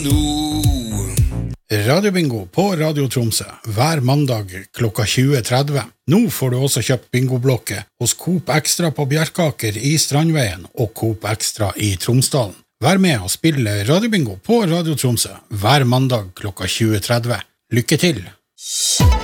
Radiobingo på Radio Tromsø hver mandag klokka 20.30. Nå får du også kjøpt bingoblokke hos Coop Extra på Bjerkaker i Strandveien og Coop Extra i Tromsdalen. Vær med og spille Radiobingo på Radio Tromsø hver mandag klokka 20.30. Lykke til!